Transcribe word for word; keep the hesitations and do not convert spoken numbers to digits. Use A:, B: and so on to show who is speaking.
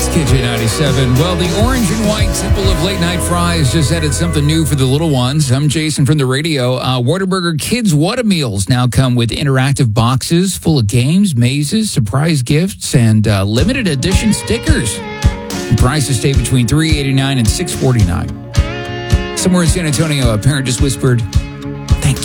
A: K J ninety-seven. Well, the orange and white symbol of late night fries just added something new for the little ones. I'm Jason from the radio. Uh, Whataburger Kids Whatameals now come with interactive boxes full of games, mazes, surprise gifts, and uh, limited edition stickers. The prices stay between three dollars and eighty-nine cents and six dollars and forty-nine cents. Somewhere in San Antonio, a parent just whispered,